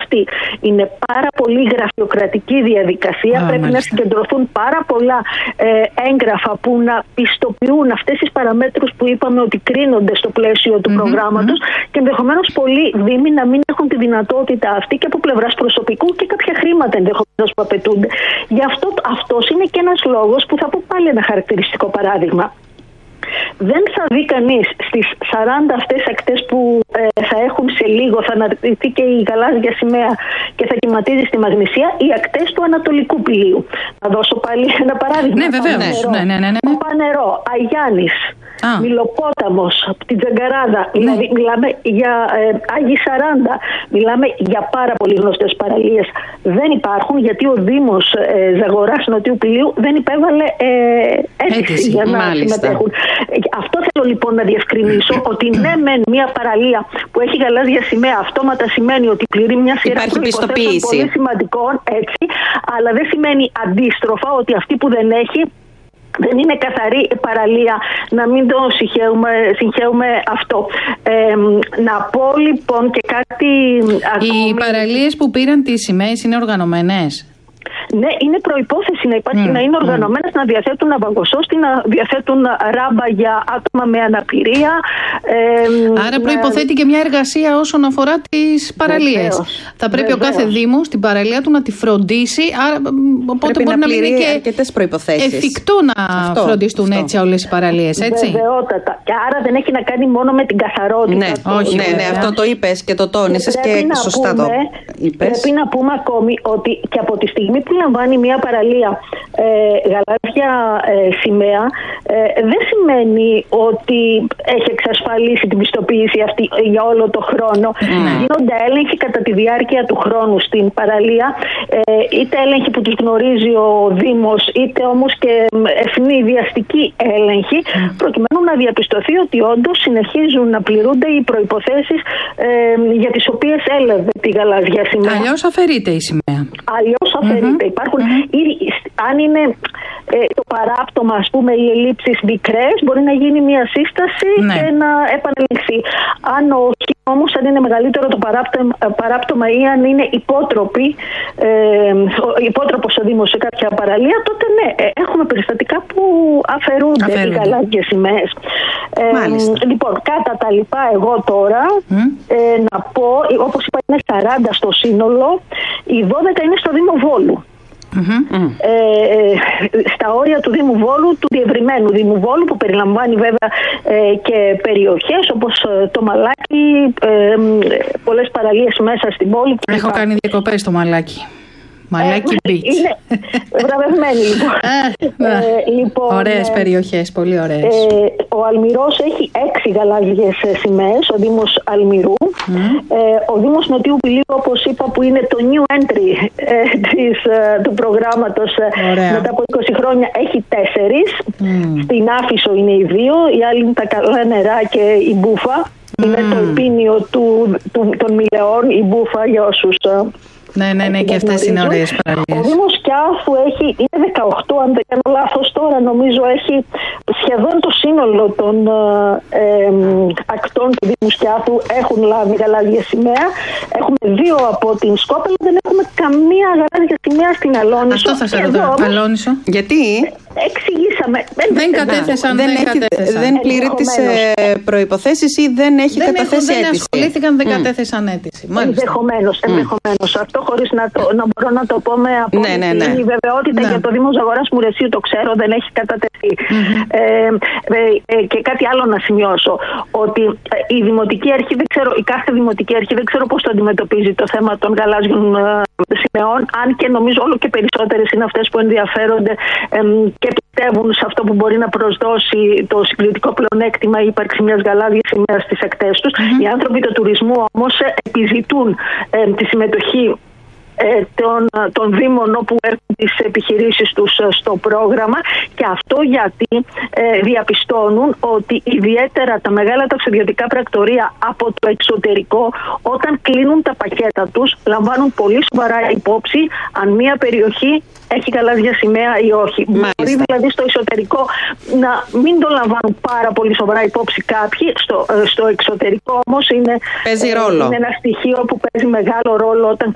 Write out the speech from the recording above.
αυτή είναι πάρα πολύ γραφειοκρατική διαδικασία. Πρέπει να συγκεντρωθούν πάρα πολλά έγγραφα που να πιστοποιούν αυτές τις παραμέτρους που είπαμε ότι κρίνονται στο πλαίσιο του προγράμματος και ενδεχομένως πολλοί δήμοι να μην έχουν τη δυνατότητα αυτή και από πλευράς προσωπικού και κάποια χρήματα ενδεχομένως που απαιτούνται. Γι' αυτός είναι και ένας λόγος που θα πω πάλι ένα χαρακτηριστικό παράδειγμα. Δεν θα δει κανείς στις 40 αυτές ακτές που θα έχουν σε λίγο, θα αναρτηθεί και η γαλάζια σημαία και θα κυματίζει στη Μαγνησία, οι ακτές του Ανατολικού Πηλίου. Θα δώσω πάλι ένα παράδειγμα. Ναι, βεβαίως. Πανερό, Αγιάννης, Μιλοπόταμος, από την Τζαγκαράδα, δηλαδή μιλάμε για Άγιοι 40, μιλάμε για πάρα πολύ γνωστές παραλίες. Δεν υπάρχουν γιατί ο Δήμος Ζαγοράς Νοτιού Πηλίου δεν υπέβαλε αίτηση για να συμμετέχουν. Αυτό θέλω λοιπόν να διευκρινίσω, ότι ναι μεν μια παραλία που έχει γαλάζια σημαία αυτόματα σημαίνει ότι πληρεί μια σειρά προϋποθέσεων πολύ σημαντικών, έτσι, αλλά δεν σημαίνει αντίστροφα ότι αυτή που δεν έχει δεν είναι καθαρή παραλία, να μην το συγχαίουμε αυτό. Να πω λοιπόν και κάτι ακόμη. Οι παραλίες που πήραν τις σημαίες είναι οργανωμένες? Ναι, είναι προϋπόθεση να υπάρχει, να είναι οργανωμένες, να διαθέτουν αβαγκοσώστη, να διαθέτουν ράμπα για άτομα με αναπηρία. Άρα προϋποθέτει και μια εργασία όσον αφορά τις παραλίες. Θα πρέπει ο κάθε Δήμος στην παραλία του να τη φροντίσει, άρα οπότε μπορεί να πληρεί και αρκετές προϋποθέσεις. Εφικτό να φροντιστούν έτσι όλες οι παραλίες, έτσι. Βεβαιότατα. Και άρα δεν έχει να κάνει μόνο με την καθαρότητα. Ναι, αυτό το είπες και το τόνισες και σωστά το είπες. Πρέπει να πούμε ακόμη ότι και από τη στιγμή που λαμβάνει μια παραλία γαλάζια σημαία, δεν σημαίνει ότι έχει εξασφαλίσει την πιστοποίηση αυτή για όλο το χρόνο. Γίνονται έλεγχοι κατά τη διάρκεια του χρόνου στην παραλία, είτε έλεγχοι που τους γνωρίζει ο Δήμος, είτε όμως και ευνηδιαστική έλεγχοι, προκειμένου να διαπιστωθεί ότι όντως συνεχίζουν να πληρούνται οι προϋποθέσεις για τις οποίες έλαβε τη γαλάζια σημαία. Αλλιώς αφαιρείται η σημαία. Αλλιώς αφαιρείται. Υπάρχουν, αν είναι το παράπτωμα, ας πούμε, οι ελλείψεις μικρές, μπορεί να γίνει μια σύσταση και να επανεληφθεί. Αν όχι, όμως, αν είναι μεγαλύτερο το παράπτωμα ή αν είναι υπότροπος ο Δήμος σε κάποια παραλία, τότε ναι, έχουμε περιστατικά που αφαιρούνται οι γαλάζιες σημαίες. Λοιπόν, κατά τα λοιπά, εγώ τώρα να πω, όπως είπα, είναι 40 στο σύνολο, οι 12 είναι στο Δήμο Βόλου. Στα όρια του Δήμου Βόλου, του διευρυμένου Δήμου Βόλου, που περιλαμβάνει βέβαια και περιοχές όπως το Μαλάκι, πολλές παραλίες μέσα στην πόλη. Έχω κάνει διακοπές στο Μαλάκι. Μαλάκι Beach. Είναι βραβευμένη λοιπόν. Ωραίες περιοχές, πολύ ωραίες. Ο Αλμυρός έχει 6 γαλάζιες σημαίες, ο Δήμος Αλμυρού. Ο Δήμος Νοτιού Πηλίου, όπως είπα, που είναι το new entry του προγράμματος μετά από 20 χρόνια, έχει 4. Στην Άφησο είναι οι 2, οι άλλοι είναι τα Καλά Νερά και η Μπούφα. Είναι το επίνιο των Μιλεών, η Μπούφα, για όσους... Ναι, και αυτές είναι ωραίες παραλίες. Ο Δήμος Κιάθου είναι 18, αν δεν κάνω λάθος τώρα, νομίζω έχει σχεδόν το σύνολο των ακτών του Δήμου Κιάθου έχουν λάβει γαλάζια σημαία. Έχουμε 2 από την Σκόπελο, δεν έχουμε καμία γαλάζια σημαία στην Αλόνισο. Αυτό θα σε ρωτάω. Αλόνισο. Γιατί? Εξηγήσαμε. Δεν κατέθεσαν. Δεν πληρεί τις προϋποθέσεις ή δεν έχει καταθέσει αίτηση. Δεν ασχολήθηκαν, δεν κατέθεσαν αίτηση. Ενδεχομένως. Αυτό χωρίς να μπορώ να το πω με απόλυτη βεβαιότητα για το Δήμο Ζαγοράς Μουρεσίου, το ξέρω, δεν έχει κατατεθεί. Και κάτι άλλο να σημειώσω, ότι η Δημοτική Αρχή, η κάθε Δημοτική Αρχή δεν ξέρω πώς το αντιμετωπίζει το θέμα των γαλάζιων σημαίων, αν και νομίζω όλο και περισσότερες είναι αυτές που ενδιαφέρονται και πιστεύουν σε αυτό που μπορεί να προσδώσει το συγκριτικό πλεονέκτημα η ύπαρξη μιας γαλάζιας σημαίας στις ακτές τους. Οι άνθρωποι του τουρισμού όμως επιζητούν τη συμμετοχή των Δήμων όπου έχουν τις επιχειρήσεις τους στο πρόγραμμα, και αυτό γιατί διαπιστώνουν ότι ιδιαίτερα τα μεγάλα ταξιδιωτικά πρακτορεία από το εξωτερικό, όταν κλείνουν τα πακέτα τους, λαμβάνουν πολύ σοβαρά υπόψη αν μια περιοχή έχει γαλάζια σημαία ή όχι. Μπορεί δηλαδή στο εσωτερικό να μην το λαμβάνουν πάρα πολύ σοβαρά υπόψη κάποιοι. Στο εξωτερικό όμως είναι ένα στοιχείο που παίζει μεγάλο ρόλο όταν